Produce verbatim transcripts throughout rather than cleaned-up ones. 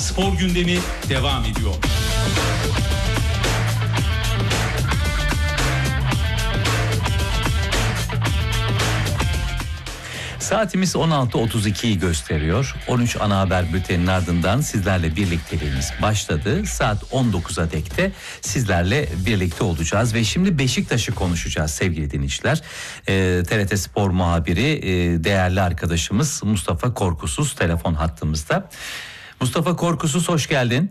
Spor gündemi devam ediyor. Saatimiz on altı otuz ikiyi gösteriyor. on üç ana haber bülteninin ardından sizlerle birlikteliğimiz başladı. Saat on dokuza dek de sizlerle birlikte olacağız ve şimdi Beşiktaş'ı konuşacağız sevgili dinleyiciler. Ee, T R T Spor muhabiri e, değerli arkadaşımız Mustafa Korkusuz telefon hattımızda. Mustafa Korkusuz, hoş geldin.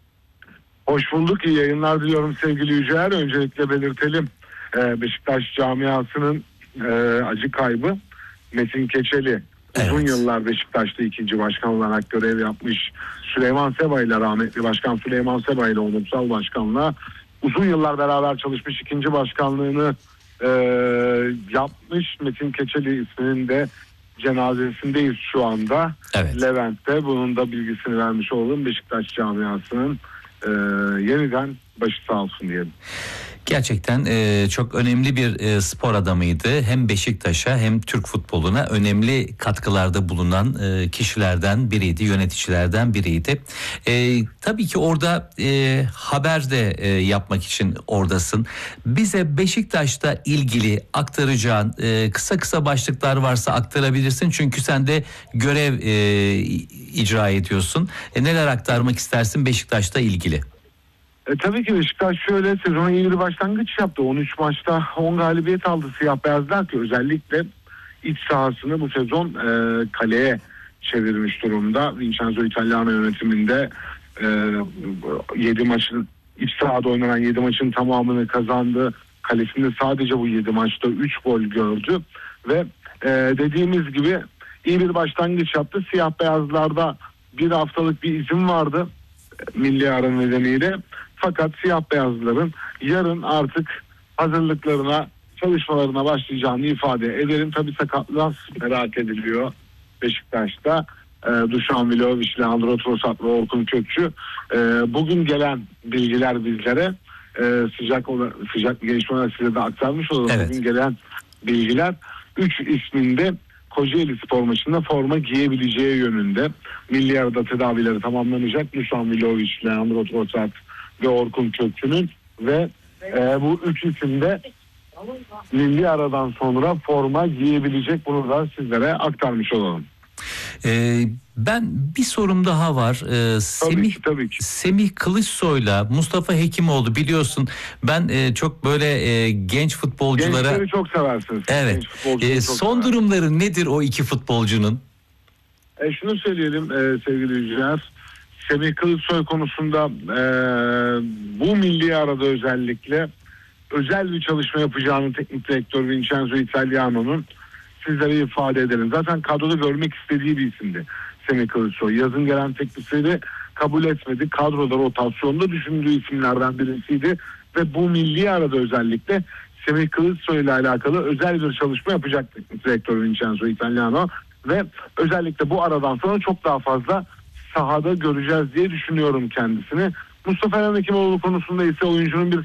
Hoş bulduk, iyi yayınlar diliyorum sevgili Yüceler. Öncelikle belirtelim, ee, Beşiktaş camiasının e, acı kaybı Metin Keçeli. Evet. Uzun yıllar Beşiktaş'ta ikinci başkan olarak görev yapmış Süleyman Seba ile, rahmetli başkan Süleyman Seba ile onursal başkanlığa uzun yıllar beraber çalışmış, ikinci başkanlığını e, yapmış Metin Keçeli isminin de cenazesindeyiz şu anda. Evet. Levent'te, bunun da bilgisini vermiş olalım. Beşiktaş camiasının e, yeniden başı sağ olsun diyelim. Gerçekten e, çok önemli bir e, spor adamıydı. Hem Beşiktaş'a hem Türk futboluna önemli katkılarda bulunan e, kişilerden biriydi, yöneticilerden biriydi. E, tabii ki orada e, haber de e, yapmak için oradasın. Bize Beşiktaş'ta ilgili aktaracağın e, kısa kısa başlıklar varsa aktarabilirsin. Çünkü sen de görev e, icra ediyorsun. E, neler aktarmak istersin Beşiktaş'ta ilgili? E, tabii ki Beşiktaş şöyle sezona iyi bir başlangıç yaptı. on üç maçta on galibiyet aldı siyah beyazlar ki özellikle iç sahasını bu sezon e, kaleye çevirmiş durumda. Vincenzo Italiano yönetiminde e, yedi maçın iç sahada oynanan yedi maçın tamamını kazandı. Kalesinde sadece bu yedi maçta üç gol gördü ve e, dediğimiz gibi iyi bir başlangıç yaptı. Siyah beyazlarda bir haftalık bir izin vardı milli ara nedeniyle. Fakat siyah beyazların yarın artık hazırlıklarına, çalışmalarına başlayacağını ifade ederim. Tabii sakatlığa merak ediliyor Beşiktaş'ta. E, Dušan Vlahović, Leandro Trossard ve Orkun Kökçü. E, bugün gelen bilgiler bizlere e, sıcak sıcak gelişmeler size de aktarmış olalım. Evet. Bugün gelen bilgiler üç isminde Kocaeli Spor maçında forma giyebileceği yönünde. Milli arada tedavileri tamamlanacak. Dušan Vlahović, Leandro Trossard ve Orkun Kökçü'nün ve e, bu üç isim de milli aradan sonra forma giyebilecek. Bunu da sizlere aktarmış olalım. Ee, ben bir sorum daha var. Ee, tabii Semih, ki, tabii ki. Semih Kılıçsoy'la Mustafa Hekimoğlu, biliyorsun ben e, çok böyle e, genç futbolculara... Gençleri çok seversiniz. Evet. E, son sever. Durumları nedir o iki futbolcunun? E, şunu söyleyelim e, sevgili izleyiciler. Semih Kılıçsoy konusunda e, bu milli arada özellikle özel bir çalışma yapacağını teknik direktör Vincenzo Italiano'nun sizlere ifade edelim. Zaten kadroda görmek istediği bir isimdi Semih Kılıçsoy. Yazın gelen teklifleri kabul etmedi. Kadroda rotasyonda düşündüğü isimlerden birisiydi ve bu milli arada özellikle Semih Kılıçsoy ile alakalı özel bir çalışma yapacak teknik direktör Vincenzo Italiano ve özellikle bu aradan sonra çok daha fazla sahada göreceğiz diye düşünüyorum kendisini. Mustafa Hekimoğlu konusunda ise oyuncunun bir